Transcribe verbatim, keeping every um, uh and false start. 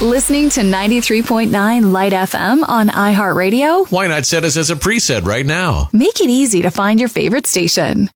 Listening to ninety-three point nine Light F M on iHeartRadio? Why not set us as a preset right now? Make it easy to find your favorite station.